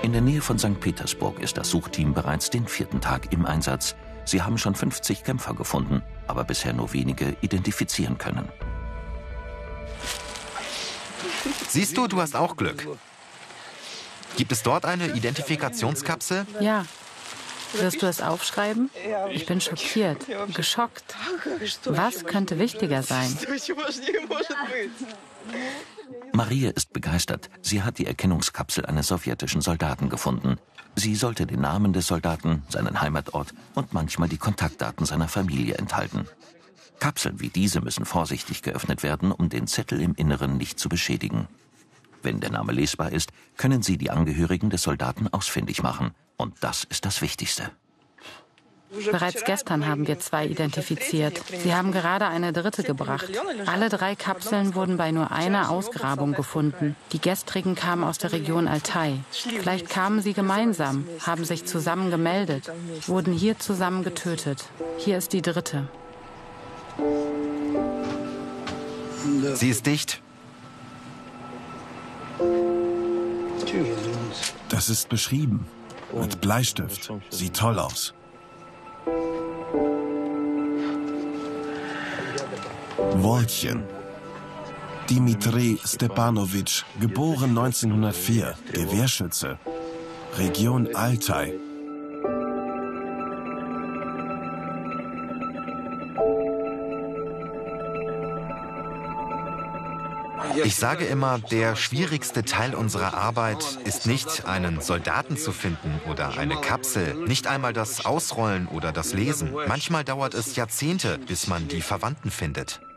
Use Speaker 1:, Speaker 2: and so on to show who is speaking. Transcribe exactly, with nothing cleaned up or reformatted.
Speaker 1: In der Nähe von Sankt Petersburg ist das Suchteam bereits den vierten Tag im Einsatz. Sie haben schon fünfzig Kämpfer gefunden, aber bisher nur wenige identifizieren können.
Speaker 2: Siehst du, du hast auch Glück. Gibt es dort eine Identifikationskapsel?
Speaker 3: Ja. Wirst du es aufschreiben? Ich bin schockiert, geschockt. Was könnte wichtiger sein?
Speaker 1: Maria ist begeistert. Sie hat die Erkennungskapsel eines sowjetischen Soldaten gefunden. Sie sollte den Namen des Soldaten, seinen Heimatort und manchmal die Kontaktdaten seiner Familie enthalten. Kapseln wie diese müssen vorsichtig geöffnet werden, um den Zettel im Inneren nicht zu beschädigen. Wenn der Name lesbar ist, können Sie die Angehörigen des Soldaten ausfindig machen. Und das ist das Wichtigste.
Speaker 3: Bereits gestern haben wir zwei identifiziert. Sie haben gerade eine dritte gebracht. Alle drei Kapseln wurden bei nur einer Ausgrabung gefunden. Die gestrigen kamen aus der Region Altai. Vielleicht kamen sie gemeinsam, haben sich zusammen gemeldet, wurden hier zusammen getötet. Hier ist die dritte.
Speaker 2: Sie ist dicht.
Speaker 4: Das ist beschrieben. Mit Bleistift. Sieht toll aus. Woltjen. Dimitri Stepanowitsch, geboren neunzehnhundertvier, Gewehrschütze. Region Altai.
Speaker 2: Ich sage immer, der schwierigste Teil unserer Arbeit ist nicht, einen Soldaten zu finden oder eine Kapsel, nicht einmal das Ausrollen oder das Lesen. Manchmal dauert es Jahrzehnte, bis man die Verwandten findet.